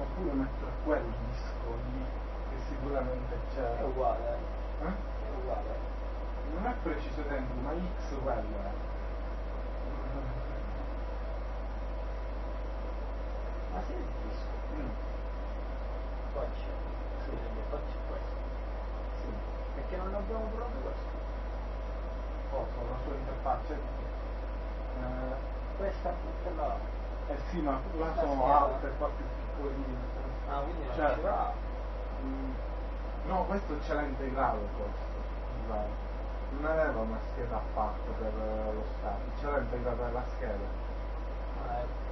oppure mettere quel disco lì che sicuramente c'è. È uguale. Eh? È uguale. Non è preciso dentro, ma X quello è. Ma se è il disco? Qua c'è. Sì, qua c'è questo. Sì. Perché non abbiamo provato questo? Cosa? La sua interfaccia? Questa tutta là. Eh sì, ma là La sono scheda. alte, qua più piccoline. Ah, quindi non Cioè, ci va. No, questo ce l'ha integrato questo. Scusate. Non aveva una scheda a parte per lo stato, ce l'ha integrata nella scheda. Ah, ecco.